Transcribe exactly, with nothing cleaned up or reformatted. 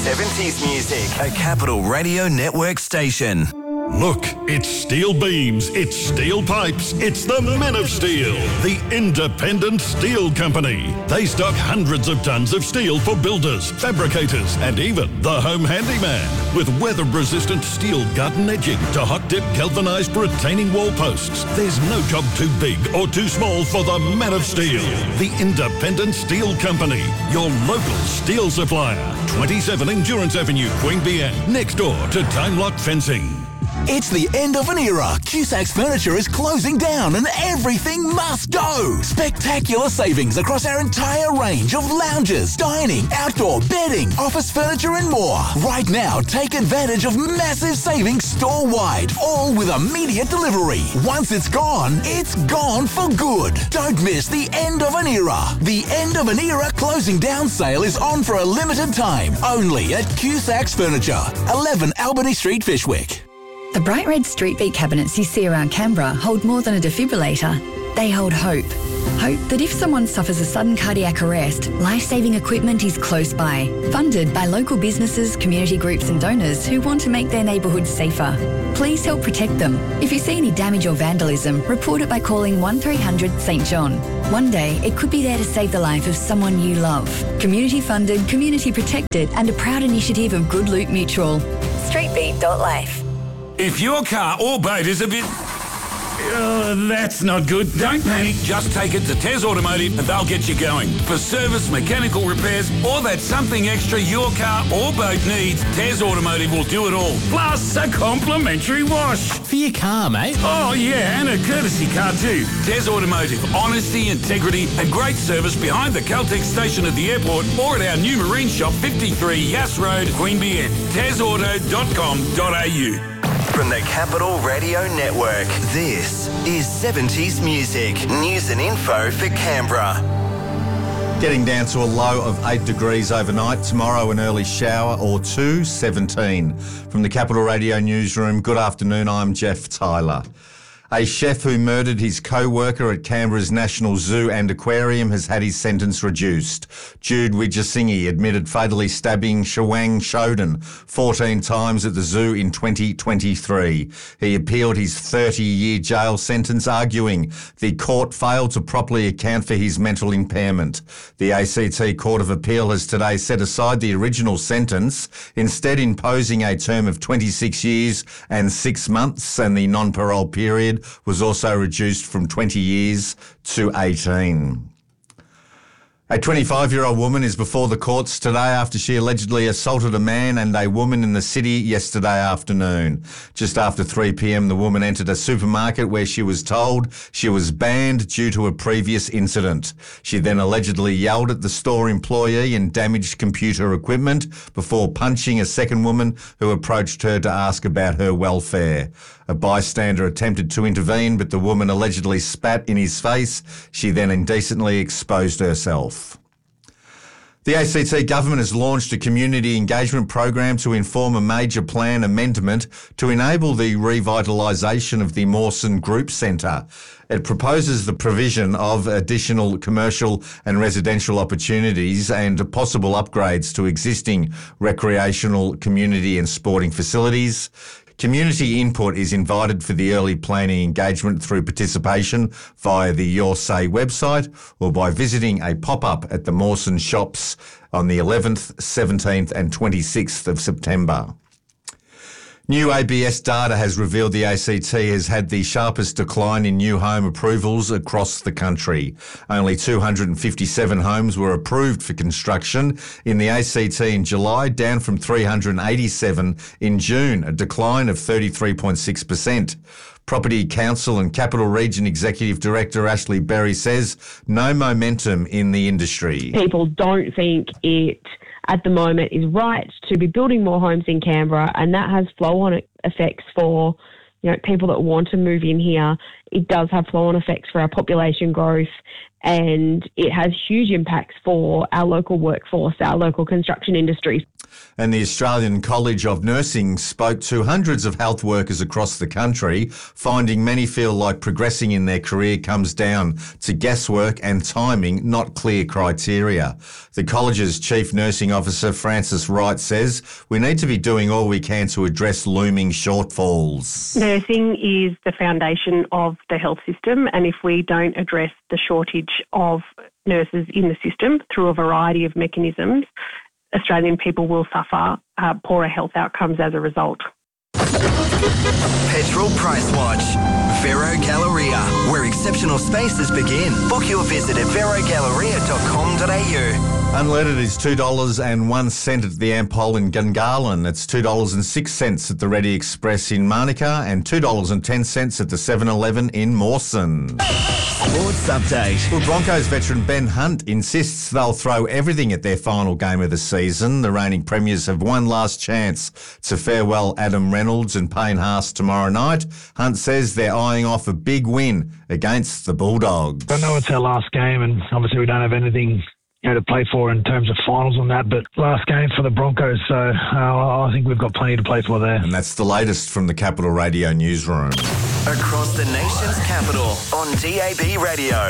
seventies music, a Capital Radio Network station. Look, it's steel beams, it's steel pipes, it's the Men of Steel, the independent steel company. They stock hundreds of tons of steel for builders, fabricators, and even the home handyman. With weather-resistant steel gut and edging to hot-dip galvanised retaining wall posts, there's no job too big or too small for the Men of Steel, the independent steel company, your local steel supplier. twenty-seven Endurance Avenue, Queanbeyan, next door to Time Lock Fencing. It's the end of an era. Cusac's Furniture is closing down and everything must go. Spectacular savings across our entire range of lounges, dining, outdoor, bedding, office furniture and more. Right now, take advantage of massive savings store-wide, all with immediate delivery. Once it's gone, it's gone for good. Don't miss the end of an era. The end of an era closing down sale is on for a limited time, only at Cusac's Furniture, eleven Albany Street, Fishwick. The bright red street beat cabinets you see around Canberra hold more than a defibrillator. They hold hope. Hope that if someone suffers a sudden cardiac arrest, life-saving equipment is close by. Funded by local businesses, community groups and donors who want to make their neighbourhoods safer. Please help protect them. If you see any damage or vandalism, report it by calling one three hundred St John. One day, it could be there to save the life of someone you love. Community funded, community protected and a proud initiative of Good Loot Mutual. streetbeat dot life. If your car or boat is a bit... Uh, that's not good. Don't panic. Just take it to Tez Automotive and they'll get you going. For service, mechanical repairs, or that something extra your car or boat needs, Tez Automotive will do it all. Plus a complimentary wash. For your car, mate. Oh, yeah, and a courtesy car too. Tez Automotive. Honesty, integrity and great service behind the Caltex station at the airport or at our new marine shop, fifty-three Yass Road, Queanbeyan. tez auto dot com dot a u. From the Capital Radio Network, this is seventies music, news and info for Canberra. Getting down to a low of eight degrees overnight. Tomorrow an early shower or two, seventeen. From the Capital Radio Newsroom, good afternoon, I'm Jeff Tyler. A chef who murdered his co-worker at Canberra's National Zoo and Aquarium has had his sentence reduced. Jude Wijasinghe admitted fatally stabbing Shawang Shodan fourteen times at the zoo in twenty twenty-three. He appealed his thirty-year jail sentence, arguing the court failed to properly account for his mental impairment. The A C T Court of Appeal has today set aside the original sentence, instead imposing a term of twenty-six years and six months, and the non-parole period was also reduced from twenty years to eighteen. A twenty-five-year-old woman is before the courts today after she allegedly assaulted a man and a woman in the city yesterday afternoon. Just after three p.m, the woman entered a supermarket where she was told she was banned due to a previous incident. She then allegedly yelled at the store employee and damaged computer equipment before punching a second woman who approached her to ask about her welfare. A bystander attempted to intervene, but the woman allegedly spat in his face. She then indecently exposed herself. The A C T government has launched a community engagement program to inform a major plan amendment to enable the revitalisation of the Mawson Group Centre. It proposes the provision of additional commercial and residential opportunities and possible upgrades to existing recreational, community and sporting facilities. Community input is invited for the early planning engagement through participation via the Your Say website or by visiting a pop-up at the Mawson shops on the eleventh, seventeenth and twenty-sixth of September. New A B S data has revealed the A C T has had the sharpest decline in new home approvals across the country. Only two hundred fifty-seven homes were approved for construction in the A C T in July, down from three hundred eighty-seven in June, a decline of thirty-three point six percent. Property Council and Capital Region Executive Director Ashley Berry says no momentum in the industry. People don't think it at the moment is right to be building more homes in Canberra, and that has flow-on effects for, you know, people that want to move in here. It does have flow-on effects for our population growth, and it has huge impacts for our local workforce, our local construction industry. And the Australian College of Nursing spoke to hundreds of health workers across the country, finding many feel like progressing in their career comes down to guesswork and timing, not clear criteria. The college's Chief Nursing Officer, Frances Wright, says we need to be doing all we can to address looming shortfalls. Nursing is the foundation of the health system, and if we don't address the shortage of nurses in the system through a variety of mechanisms, Australian people will suffer uh, poorer health outcomes as a result. Petrol Price Watch. Vero Galleria, where exceptional spaces begin. Book your visit at vero galleria dot com dot a u. Unleaded is two dollars and one cent at the Ampol in Gungahlin. It's two dollars and six cents at the Ready Express in Manuka and two dollars and ten cents at the seven eleven in Mawson. Sports Update. Well, Broncos veteran Ben Hunt insists they'll throw everything at their final game of the season. The reigning premiers have one last chance to farewell Adam Reynolds and Payne Haas tomorrow night. Hunt says they're eyeing off a big win against the Bulldogs. I know it's our last game, and obviously we don't have anything you know, to play for in terms of finals on that, but last game for the Broncos, so uh, I think we've got plenty to play for there. And that's the latest from the Capital Radio newsroom. Across the nation's capital on D A B Radio.